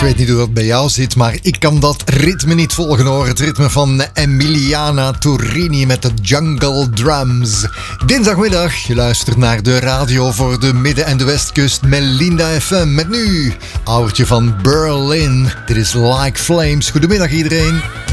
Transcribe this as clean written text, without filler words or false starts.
weet niet hoe dat bij jou zit, maar ik kan dat ritme niet volgen hoor. Het ritme van Emiliana Turini met de Jungle Drums. Dinsdagmiddag, je luistert naar de radio voor de Midden- en de Westkust, Melinda FM. Met nu, oudertje van Berlin. Dit is Like Flames. Goedemiddag iedereen.